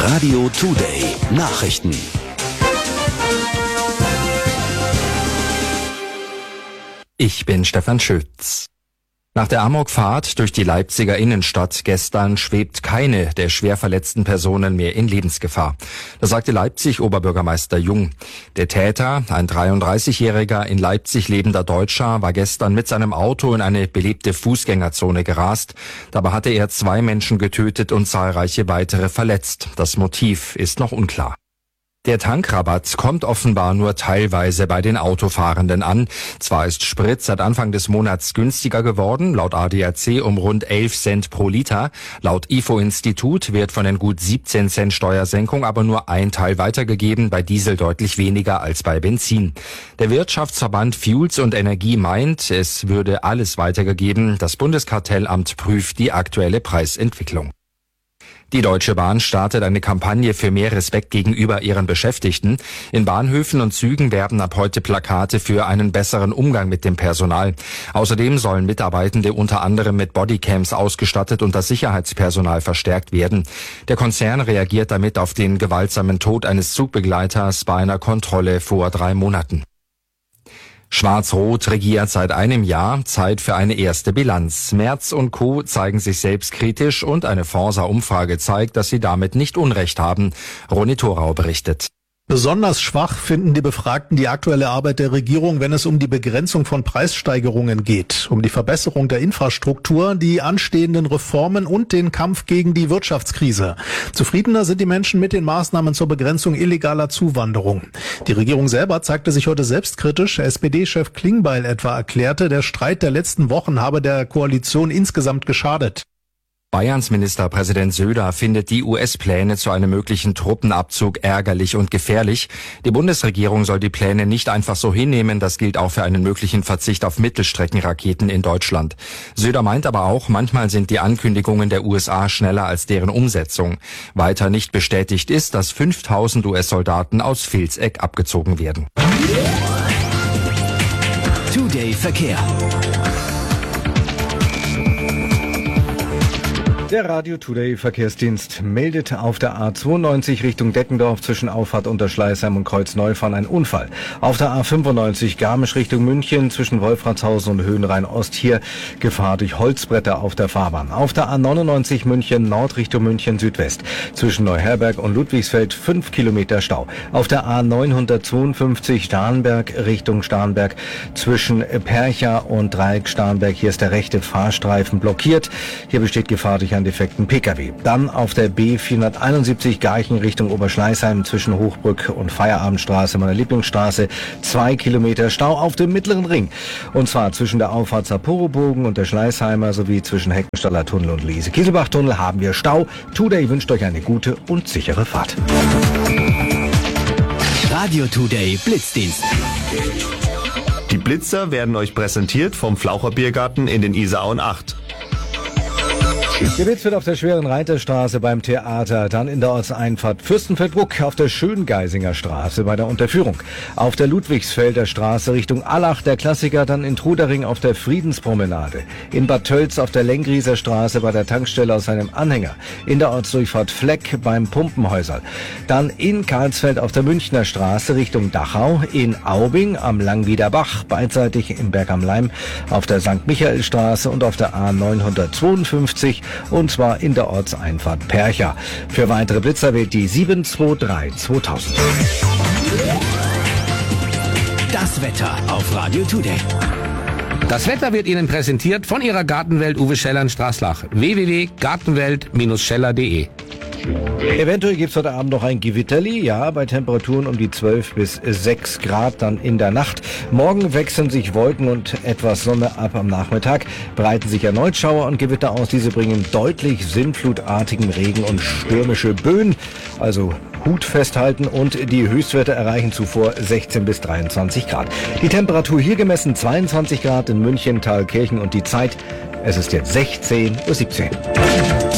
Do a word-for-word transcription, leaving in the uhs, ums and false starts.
Radio Today Nachrichten. Ich bin Stefan Schütz. Nach der Amokfahrt durch die Leipziger Innenstadt gestern schwebt keine der schwer verletzten Personen mehr in Lebensgefahr. Das sagte Leipzig-Oberbürgermeister Jung. Der Täter, ein dreiunddreißigjähriger in Leipzig lebender Deutscher, war gestern mit seinem Auto in eine belebte Fußgängerzone gerast. Dabei hatte er zwei Menschen getötet und zahlreiche weitere verletzt. Das Motiv ist noch unklar. Der Tankrabatt kommt offenbar nur teilweise bei den Autofahrenden an. Zwar ist Sprit seit Anfang des Monats günstiger geworden, laut A D A C um rund elf Cent pro Liter. Laut I F O-Institut wird von den gut siebzehn Cent Steuersenkung aber nur ein Teil weitergegeben, bei Diesel deutlich weniger als bei Benzin. Der Wirtschaftsverband Fuels und Energie meint, es würde alles weitergegeben. Das Bundeskartellamt prüft die aktuelle Preisentwicklung. Die Deutsche Bahn startet eine Kampagne für mehr Respekt gegenüber ihren Beschäftigten. In Bahnhöfen und Zügen werden ab heute Plakate für einen besseren Umgang mit dem Personal. Außerdem sollen Mitarbeitende unter anderem mit Bodycams ausgestattet und das Sicherheitspersonal verstärkt werden. Der Konzern reagiert damit auf den gewaltsamen Tod eines Zugbegleiters bei einer Kontrolle vor drei Monaten. Schwarz-Rot regiert seit einem Jahr, Zeit für eine erste Bilanz. Merz und Co. zeigen sich selbstkritisch und eine Forsa-Umfrage zeigt, dass sie damit nicht Unrecht haben. Ronny Thorau berichtet. Besonders schwach finden die Befragten die aktuelle Arbeit der Regierung, wenn es um die Begrenzung von Preissteigerungen geht, um die Verbesserung der Infrastruktur, die anstehenden Reformen und den Kampf gegen die Wirtschaftskrise. Zufriedener sind die Menschen mit den Maßnahmen zur Begrenzung illegaler Zuwanderung. Die Regierung selber zeigte sich heute selbstkritisch. S P D-Chef Klingbeil etwa erklärte, der Streit der letzten Wochen habe der Koalition insgesamt geschadet. Bayerns Ministerpräsident Söder findet die U S-Pläne zu einem möglichen Truppenabzug ärgerlich und gefährlich. Die Bundesregierung soll die Pläne nicht einfach so hinnehmen. Das gilt auch für einen möglichen Verzicht auf Mittelstreckenraketen in Deutschland. Söder meint aber auch, manchmal sind die Ankündigungen der U S A schneller als deren Umsetzung. Weiter nicht bestätigt ist, dass fünftausend U S-Soldaten aus Vilseck abgezogen werden. Today Verkehr. Der Radio Today Verkehrsdienst meldet auf der A zweiundneunzig Richtung Deckendorf zwischen Auffahrt Unterschleißheim und Kreuz-Neufahren einen Unfall. Auf der A fünfundneunzig Garmisch Richtung München zwischen Wolfratshausen und Höhenrhein-Ost hier Gefahr durch Holzbretter auf der Fahrbahn. Auf der A neunundneunzig München Nord Richtung München Südwest zwischen Neuherberg und Ludwigsfeld fünf Kilometer Stau. Auf der A neunhundertzweiundfünfzig Starnberg Richtung Starnberg zwischen Percha und Dreieck Starnberg. Hier ist der rechte Fahrstreifen blockiert. Hier besteht Gefahr durch einen defekten Pkw. Dann auf der B vierhunderteinundsiebzig Garching Richtung Oberschleißheim zwischen Hochbrück und Feierabendstraße, meiner Lieblingsstraße, zwei Kilometer Stau auf dem Mittleren Ring. Und zwar zwischen der Auffahrt Saporobogen und der Schleißheimer sowie zwischen Heckenstaller Tunnel und Liese-Kieselbach-Tunnel haben wir Stau. Today wünscht euch eine gute und sichere Fahrt. Radio Today Blitzdienst. Die Blitzer werden euch präsentiert vom Flaucher Biergarten in den Isarauen acht. Geblitzt wird auf der Schweren Reiterstraße beim Theater, dann in der Ortseinfahrt Fürstenfeldbruck auf der Schöngeisinger Straße bei der Unterführung. Auf der Ludwigsfelder Straße Richtung Allach der Klassiker, dann in Trudering auf der Friedenspromenade. In Bad Tölz auf der Lengrieser Straße bei der Tankstelle aus seinem Anhänger. In der Ortsdurchfahrt Fleck beim Pumpenhäuserl. Dann in Karlsfeld auf der Münchner Straße Richtung Dachau. In Aubing am Langwieder Bach, beidseitig im Berg am Laim auf der Sankt Michael Straße und auf der A neunhundertzweiundfünfzig. Und zwar in der Ortseinfahrt Percha. Für weitere Blitzer wählt die sieben zwei drei zweitausend. Das Wetter auf Radio Today. Das Wetter wird Ihnen präsentiert von Ihrer Gartenwelt Uwe Scheller in Straßlach. w w w punkt gartenwelt Bindestrich scheller punkt de. Eventuell gibt's heute Abend noch ein Gewitterli, ja, bei Temperaturen um die zwölf bis sechs Grad dann in der Nacht. Morgen wechseln sich Wolken und etwas Sonne ab am Nachmittag, breiten sich erneut Schauer und Gewitter aus. Diese bringen deutlich sinnflutartigen Regen und stürmische Böen, also Hut festhalten, und die Höchstwerte erreichen zuvor sechzehn bis dreiundzwanzig Grad. Die Temperatur hier gemessen zweiundzwanzig Grad in München, Thalkirchen und die Zeit, es ist jetzt sechzehn Uhr siebzehn.